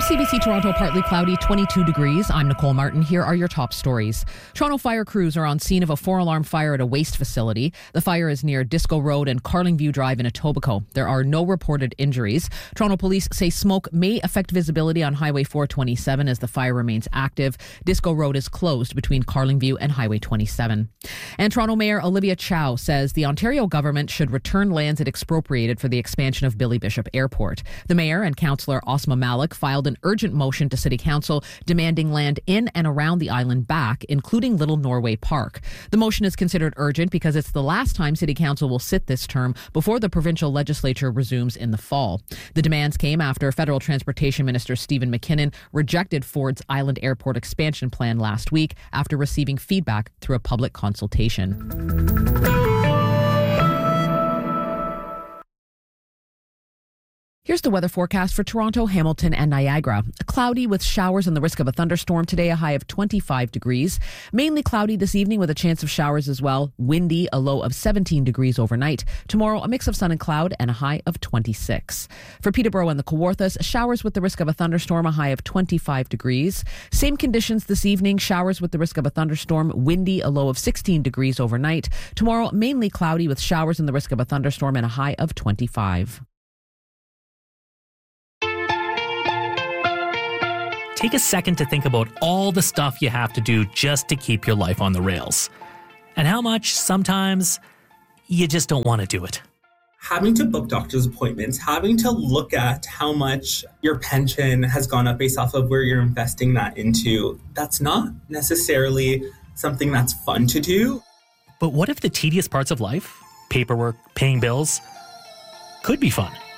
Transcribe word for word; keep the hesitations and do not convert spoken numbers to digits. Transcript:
C B C Toronto, partly cloudy, twenty-two degrees. I'm Nicole Martin. Here are your top stories. Toronto fire crews are on scene of a four-alarm fire at a waste facility. The fire is near Disco Road and Carlingview Drive in Etobicoke. There are no reported injuries. Toronto police say smoke may affect visibility on Highway four twenty-seven as the fire remains active. Disco Road is closed between Carlingview and Highway twenty-seven. And Toronto Mayor Olivia Chow says the Ontario government should return lands it expropriated for the expansion of Billy Bishop Airport. The mayor and Councillor Osma Malik filed an urgent motion to City Council demanding land in and around the island back, including Little Norway Park. The motion is considered urgent because it's the last time City Council will sit this term before the provincial legislature resumes in the fall. The demands came after Federal Transportation Minister Stephen McKinnon rejected Ford's Island Airport expansion plan last week after receiving feedback through a public consultation. Here's the weather forecast for Toronto, Hamilton, and Niagara. Cloudy with showers and the risk of a thunderstorm today, a high of twenty-five degrees. Mainly cloudy this evening with a chance of showers as well. Windy, a low of seventeen degrees overnight. Tomorrow, a mix of sun and cloud and a high of twenty-six. For Peterborough and the Kawarthas, showers with the risk of a thunderstorm, a high of twenty-five degrees. Same conditions this evening, showers with the risk of a thunderstorm. Windy, a low of sixteen degrees overnight. Tomorrow, mainly cloudy with showers and the risk of a thunderstorm and a high of twenty-five. Take a second to think about all the stuff you have to do just to keep your life on the rails. And how much, sometimes, you just don't want to do it. Having to book doctor's appointments, having to look at how much your pension has gone up based off of where you're investing that into, that's not necessarily something that's fun to do. But what if the tedious parts of life, paperwork, paying bills, could be fun?